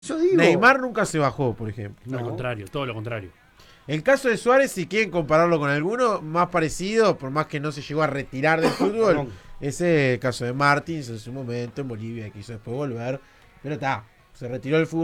Yo digo. Neymar nunca se bajó, por ejemplo. No. Al contrario, todo lo contrario. El caso de Suárez, si quieren compararlo con alguno más parecido, por más que no se llegó a retirar del fútbol, ese es el caso de Martins en su momento en Bolivia, quiso después volver, pero está, se retiró del fútbol.